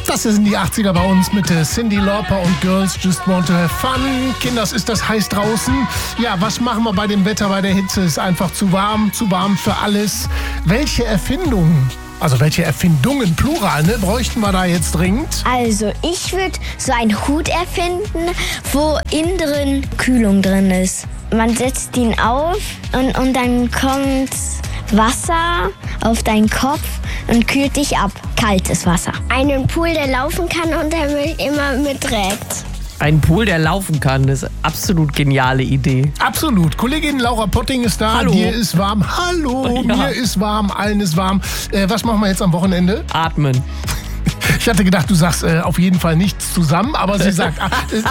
Das sind die 80er bei uns mit Cyndi Lauper und Girls Just Want to Have Fun. Kinders, ist das heiß draußen? Ja, was machen wir bei dem Wetter, bei der Hitze? Ist einfach zu warm für alles. Welche Erfindungen, Plural, bräuchten wir da jetzt dringend? Also, ich würde so einen Hut erfinden, wo innen drin Kühlung drin ist. Man setzt ihn auf und dann kommt Wasser auf deinen Kopf und kühlt dich ab. Kaltes Wasser. Einen Pool, der laufen kann und der mich immer mitträgt. Ein Pool, der laufen kann, das ist eine absolut geniale Idee. Absolut. Kollegin Laura Potting ist da. Hallo. Dir ist warm. Hallo, ja. Mir ist warm, allen ist warm. Was machen wir jetzt am Wochenende? Atmen. Ich hatte gedacht, du sagst auf jeden Fall nichts zusammen, aber sie sagt...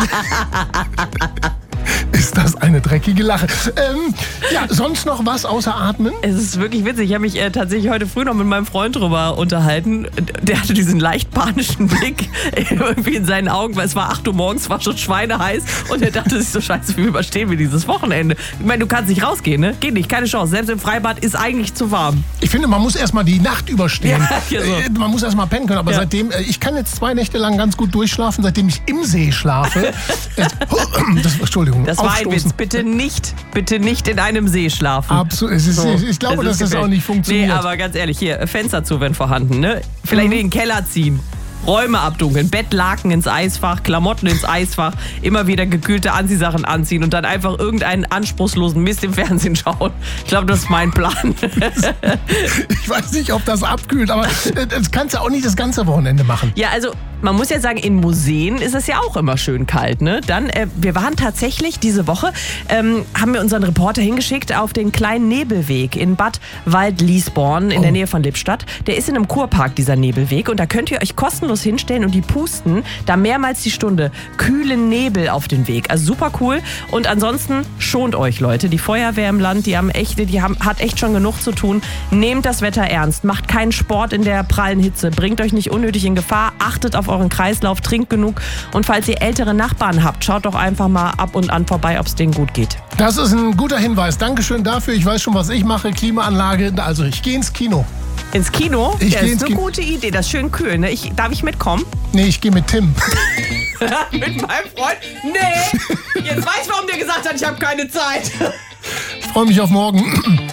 Ist das eine dreckige Lache? Sonst noch was außer Atmen? Es ist wirklich witzig. Ich habe mich tatsächlich heute früh noch mit meinem Freund drüber unterhalten. Der hatte diesen leicht panischen Blick irgendwie in seinen Augen, weil es war 8 Uhr morgens, war schon schweineheiß und er dachte sich so, scheiße, wie überstehen wir dieses Wochenende? Ich meine, du kannst nicht rausgehen, ne? Geht nicht, keine Chance. Selbst im Freibad ist eigentlich zu warm. Ich finde, man muss erstmal die Nacht überstehen. Ja, so. Man muss erstmal pennen können. Aber seitdem, ich kann jetzt 2 Nächte lang ganz gut durchschlafen, seitdem ich im See schlafe. Entschuldigung. Das war ein Witz. Bitte nicht in einem See schlafen. Absolut. Ich glaube, dass das auch nicht funktioniert. Nee, aber ganz ehrlich, hier, Fenster zu, wenn vorhanden, ne? Vielleicht in den Keller ziehen. Räume abdunkeln, Bettlaken ins Eisfach, Klamotten ins Eisfach, immer wieder gekühlte Anziehsachen anziehen und dann einfach irgendeinen anspruchslosen Mist im Fernsehen schauen. Ich glaube, das ist mein Plan. Ich weiß nicht, ob das abkühlt, aber das kannst du auch nicht das ganze Wochenende machen. Ja, also man muss ja sagen, in Museen ist es ja auch immer schön kalt, ne? Dann, wir waren tatsächlich diese Woche, haben wir unseren Reporter hingeschickt auf den kleinen Nebelweg in Bad Wald-Liesborn in der Nähe von Lippstadt. Der ist in einem Kurpark, dieser Nebelweg, und da könnt ihr euch kostenlos hinstellen und die pusten da mehrmals die Stunde kühlen Nebel auf den Weg. Also super cool. Und ansonsten schont euch, Leute. Die Feuerwehr im Land, hat echt schon genug zu tun. Nehmt das Wetter ernst, macht keinen Sport in der prallen Hitze, bringt euch nicht unnötig in Gefahr, achtet auf euren Kreislauf, trinkt genug und falls ihr ältere Nachbarn habt, schaut doch einfach mal ab und an vorbei, ob es denen gut geht. Das ist ein guter Hinweis. Dankeschön dafür. Ich weiß schon, was ich mache. Klimaanlage. Also ich gehe ins Kino. Ins Kino? Das ist eine gute Idee. Das ist schön kühl. Ne? Darf ich mitkommen? Nee, ich gehe mit Tim. Mit meinem Freund? Nee. Jetzt weiß ich, warum der gesagt hat, ich habe keine Zeit. Ich freue mich auf morgen.